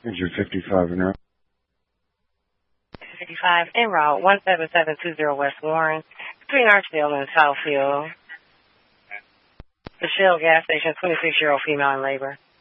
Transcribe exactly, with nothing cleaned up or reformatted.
Is your fifty-five and up? fifty-five en route, one seven seven two zero West Warren, between Archdale and Southfield. The Shell gas station, twenty-six-year-old female in labor.